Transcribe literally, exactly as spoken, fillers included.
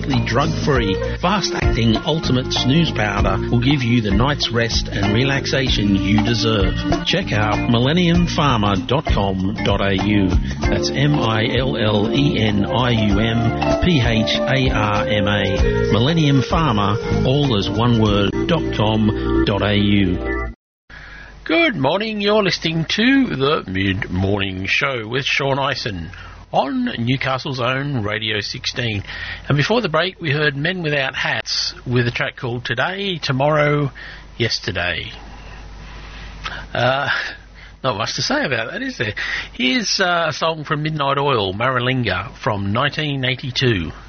completely drug-free, fast-acting ultimate snooze powder will give you the night's rest and relaxation you deserve. Check out millennium pharma dot com dot a u. That's M I L L E N I U M P H A R M A. Millennium Pharma, all as one word, dot com dot a u. Good morning, you're listening to the Mid-Morning Show with Sean Ison on Newcastle's own Radio sixteen. And before the break, we heard Men Without Hats with a track called Today, Tomorrow, Yesterday. Uh, not much to say about that, is there? Here's uh, a song from Midnight Oil, Maralinga, from nineteen eighty-two.